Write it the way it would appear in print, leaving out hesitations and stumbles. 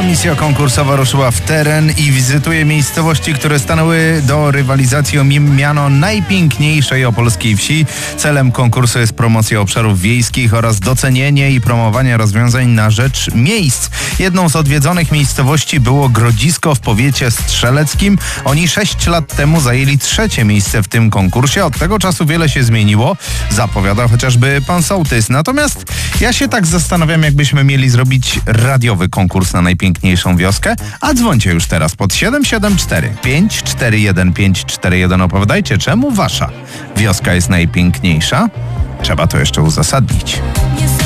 Komisja konkursowa ruszyła w teren i wizytuje miejscowości, które stanęły do rywalizacji o miano najpiękniejszej opolskiej wsi. Celem konkursu jest promocja obszarów wiejskich oraz docenienie i promowanie rozwiązań na rzecz miejsc. Jedną z odwiedzonych miejscowości było Grodzisko w powiecie strzeleckim. Oni 6 lat temu zajęli 3. miejsce w tym konkursie. Od tego czasu wiele się zmieniło, zapowiada chociażby pan sołtys. Natomiast ja się tak zastanawiam, jakbyśmy mieli zrobić radiowy konkurs na najpiękniejszą wioskę. A dzwońcie już teraz pod 774 541 541. Opowiadajcie, czemu wasza wioska jest najpiękniejsza? Trzeba to jeszcze uzasadnić.